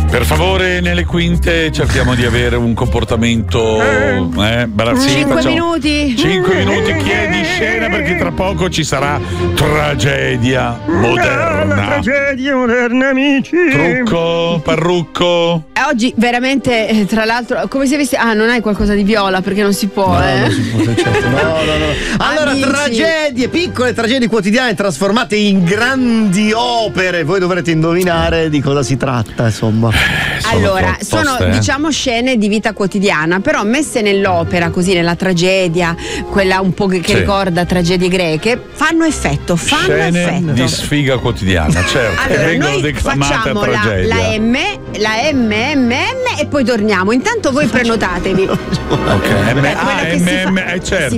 Per favore, nelle quinte cerchiamo di avere un comportamento. 5 minuti. 5 minuti, chi è di scena perché tra poco ci sarà tragedia moderna. La tragedia moderna, amici. Trucco, parrucco. Oggi veramente, tra l'altro, come se avessi. Ah, non hai qualcosa di viola perché non si può, Non si può, certo. No. Allora, Amici. tragedie, piccole tragedie quotidiane trasformate in grandi opere. Voi dovrete indovinare di cosa si tratta, insomma. Allora, sono diciamo scene di vita quotidiana, però messe nell'opera, così nella tragedia, quella un po' che ricorda tragedie greche, fanno effetto. Scene di sfiga quotidiana, certo. Allora, che vengono noi declamate a facciamo tragedia. la M e poi torniamo. Intanto voi prenotatevi. Ok, certo.